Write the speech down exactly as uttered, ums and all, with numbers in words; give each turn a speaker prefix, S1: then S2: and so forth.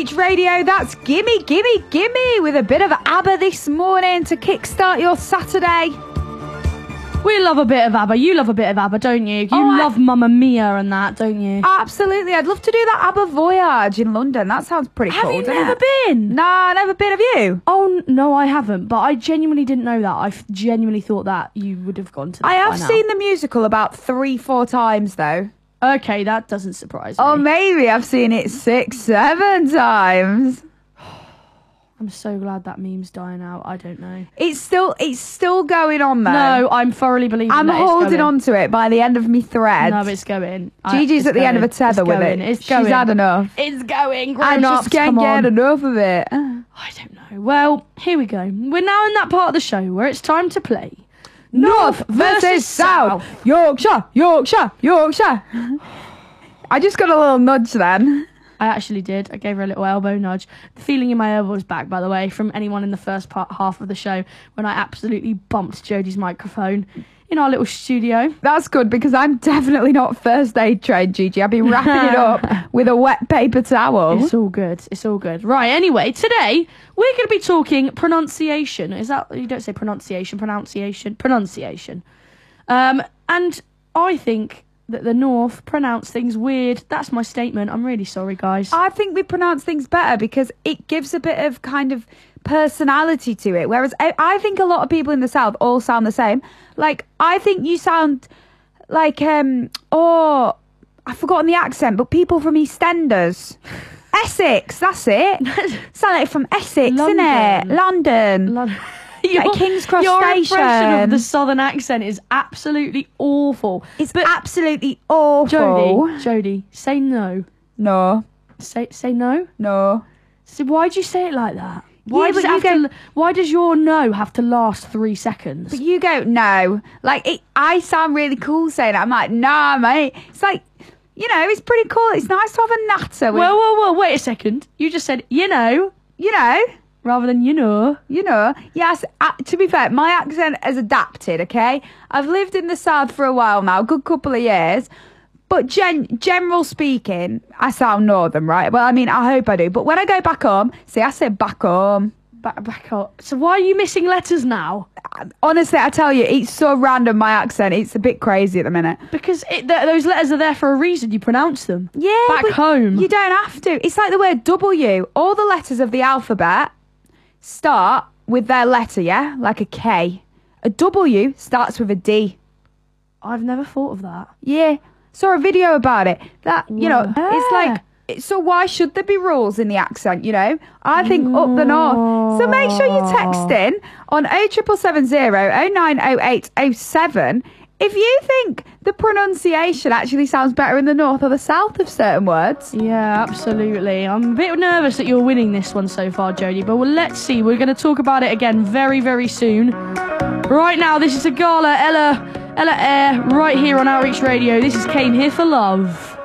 S1: Outreach Radio, that's Gimme, Gimme, Gimme, with a bit of ABBA this morning to kickstart your Saturday.
S2: We love a bit of ABBA. You love a bit of ABBA, don't you? You
S1: oh,
S2: love
S1: I...
S2: Mamma Mia and that, don't you?
S1: Absolutely. I'd love to do that ABBA Voyage in London. That sounds pretty
S2: Have
S1: cool,
S2: you
S1: doesn't
S2: never
S1: it?
S2: been?
S1: Nah, never been. Have you?
S2: Oh, no, I haven't. But I genuinely didn't know that. I genuinely thought that you would have gone to that
S1: I have
S2: by now.
S1: seen the musical about three, four times, though.
S2: Okay, that doesn't surprise me.
S1: Or maybe I've seen it six, seven times.
S2: I'm so glad that meme's dying out. I don't know.
S1: It's still it's still going on, though.
S2: No, I'm thoroughly believing
S1: I'm
S2: that it's
S1: holding
S2: going.
S1: on to it by the end of me thread.
S2: No, it's going.
S1: Gigi's
S2: I,
S1: at the
S2: going.
S1: end of a tether
S2: it's
S1: with
S2: going.
S1: it.
S2: It's
S1: She's
S2: going.
S1: had enough.
S2: It's going.
S1: I just can't get enough of it.
S2: I don't know. Well, here we go. We're now in that part of the show where it's time to play
S1: North versus South. Yorkshire, Yorkshire, Yorkshire. I just got a little nudge then.
S2: I actually did. I gave her a little elbow nudge. The feeling in my elbow was back, by the way, from anyone in the first part half of the show when I absolutely bumped Jodie's microphone in our little studio.
S1: That's good because I'm definitely not first aid trained, Gigi. I'll be wrapping it up with a wet paper towel.
S2: It's all good. It's all good. Right, anyway, today we're going to be talking pronunciation. Is that, you don't say pronunciation, pronunciation, pronunciation. Um, and I think that the North pronounce things weird. That's my statement. I'm really sorry, guys.
S1: I think we pronounce things better because it gives a bit of kind of personality to it. Whereas I, I think a lot of people in the South all sound the same. Like, I think you sound like, um, oh, I've forgotten the accent, but people from EastEnders. Essex, that's it. Sound like from Essex,
S2: London.
S1: innit? London.
S2: London.
S1: Your, like King's Cross
S2: your
S1: Station.
S2: impression of the southern accent is absolutely awful.
S1: It's
S2: but
S1: absolutely awful.
S2: Jodie, Jodie, say no.
S1: No.
S2: Say say no.
S1: No.
S2: So why do you say it like that? Why
S1: Yeah,
S2: does
S1: but
S2: it have
S1: you go-
S2: to? Why does your no have to last three seconds?
S1: But you go, no. Like, it, I sound really cool saying it. I'm like, nah, mate. It's like, you know, it's pretty cool. It's nice to have a natter with,
S2: Well, well, well, wait a second. You just said, you know,
S1: you know,
S2: rather than you know.
S1: you know. Yes, uh, to be fair, my accent has adapted, okay? I've lived in the South for a while now, a good couple of years. But gen- general speaking, I sound northern, right? Well, I mean, I hope I do. But when I go back home, see, I say back home.
S2: Back, back up. So why are you missing letters now?
S1: Honestly, I tell you, it's so random, my accent. It's a bit crazy at the minute.
S2: Because it, th- those letters are there for a reason. You pronounce them.
S1: Yeah.
S2: Back
S1: but
S2: home.
S1: You don't have to. It's like the word W. All the letters of the alphabet start with their letter, yeah? Like a K. A W starts with a D.
S2: I've never thought of that.
S1: Yeah. Saw a video about it. That, you know,
S2: Yeah.
S1: it's like, so why should there be rules in the accent, you know? I think up the north. So make sure you text in on oh triple seven zero oh nine oh eight oh seven if you think the pronunciation actually sounds better in the north or the south of certain words.
S2: Yeah, absolutely. I'm a bit nervous that you're winning this one so far, Jodie, but well, let's see. We're going to talk about it again very, very soon. Right now, this is a Gala, Ella, Ella Air, right here on Outreach Radio. This is Came Here for Love.